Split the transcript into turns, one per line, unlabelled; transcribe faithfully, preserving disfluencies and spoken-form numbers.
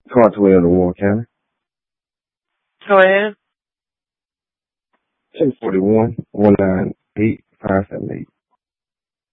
Car twelve to Ward County.
Go ahead.
ten forty-one, one nine eight, five seven eight.